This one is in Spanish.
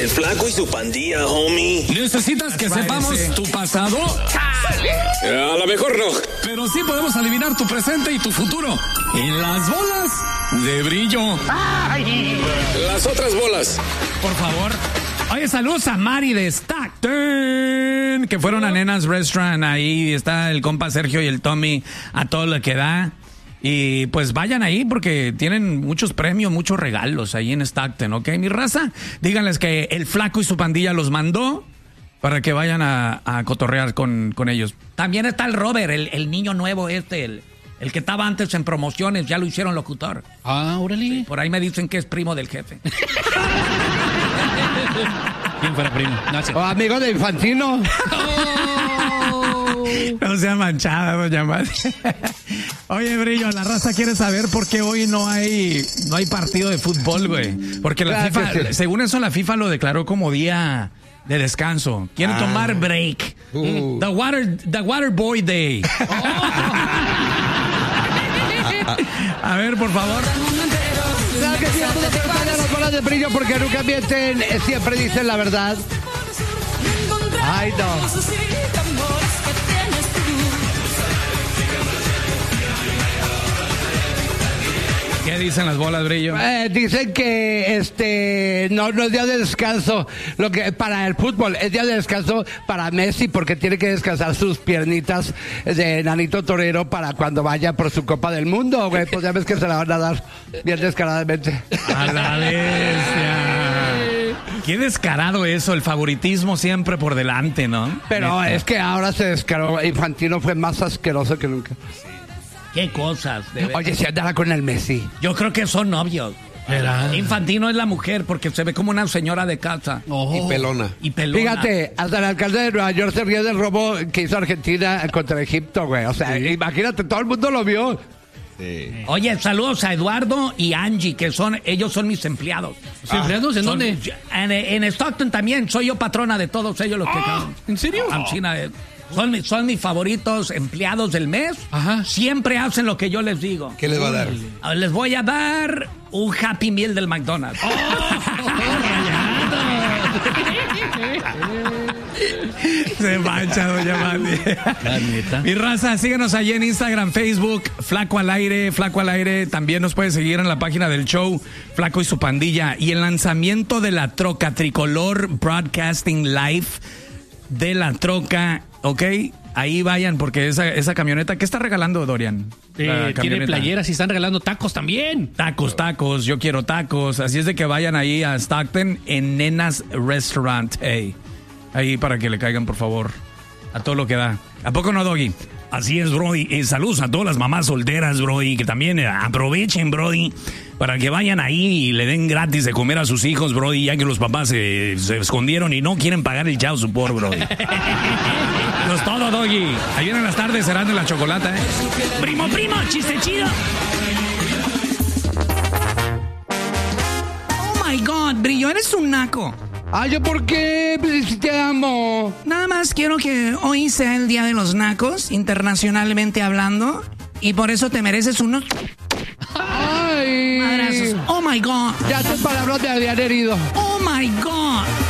El Flaco y su Pandilla, homie. ¿Necesitas que sepamos tu pasado? A lo mejor no. Pero sí podemos adivinar tu presente y tu futuro. En las bolas de brillo. Las otras bolas. Por favor. Oye, saludos a Mari de Stockton, que fueron a Nenas Restaurant. Ahí está el compa Sergio y el Tommy a todo lo que da. Y pues vayan ahí porque tienen muchos premios, muchos regalos ahí en Stockton, ¿ok? Mi raza, díganles que el Flaco y su pandilla los mandó para que vayan a cotorrear con ellos. También está el Robert, el niño nuevo el que estaba antes en promociones, ya lo hicieron locutor. Ah, órale. Sí, por ahí me dicen que es primo del jefe. ¿Quién fuera primo? No, amigo de Infantino. No sea manchada, doña Mari. Oye, Brillo, la raza quiere saber por qué hoy no hay partido de fútbol, güey. Porque la FIFA, sí. según eso, la FIFA lo declaró como día de descanso. Quieren tomar break. The Water Boy Day. A ver, por favor. Claro que sí, las bolas de brillo porque nunca mienten, siempre dicen la verdad. Ay, no. ¿Qué dicen las bolas, Brillo? Dicen que no es día de descanso lo que para el fútbol, es día de descanso para Messi porque tiene que descansar sus piernitas de nanito torero para cuando vaya por su Copa del Mundo, güey. Pues ya ves que se la van a dar bien descaradamente. A la bestia. Qué descarado eso, el favoritismo siempre por delante, ¿no? Pero Neta. es que ahora se descaró. Infantino fue más asqueroso que nunca. Qué cosas. Oye, si andaba con el Messi. Yo creo que son novios. Infantino es la mujer porque se ve como una señora de casa. Y pelona. Y pelona. Fíjate, hasta el alcalde de Nueva York se ríe del robo que hizo Argentina contra Egipto, güey. O sea, imagínate, todo el mundo lo vio. Sí. Oye, saludos a Eduardo y Angie, que ellos son mis empleados. ¿Empleados en dónde? En Stockton también, soy yo patrona de todos ellos los que ¿En serio? Son mis favoritos empleados del mes. Ajá. Siempre hacen lo que yo les digo. ¿Qué les va a dar? Les voy a dar un Happy Meal del McDonald's. Se mancha, doña Mandi. La neta. Mi raza, síguenos allí en Instagram, Facebook, Flaco al Aire, Flaco al Aire. También nos puedes seguir en la página del show, Flaco y su pandilla. Y el lanzamiento de la troca Tricolor Broadcasting Live de la troca, ¿ok? Ahí vayan, porque esa camioneta, ¿qué está regalando, Dorian? Tiene playeras y están regalando tacos también. Tacos, yo quiero tacos. Así es de que vayan ahí a Stockton en Nenas Restaurant. Hey, ahí para que le caigan, por favor, a todo lo que da. ¿A poco no, Doggy? Así es, Brody. Saludos a todas las mamás solteras, Brody, que también aprovechen, Brody, para que vayan ahí y le den gratis de comer a sus hijos, Brody, ya que los papás se escondieron y no quieren pagar el child support, Brody. Eso es todo, Doggy. Ahí vienen las tardes, serán de la chocolata, ¿eh? Primo, chiste chido. Oh my God, Brillo, eres un naco. Ay, ¿yo por qué? Pues si te amo. Nada más quiero que hoy sea el Día de los Nacos, internacionalmente hablando, y por eso te mereces unos Ay. madrazos. Oh my God. Ya tus palabras me habían herido. Oh my God.